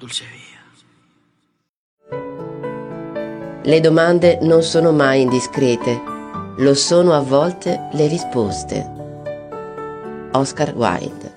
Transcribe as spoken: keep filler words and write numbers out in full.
Dolce via. Le domande non sono mai indiscrete, lo sono a volte le risposte. Oscar Wilde.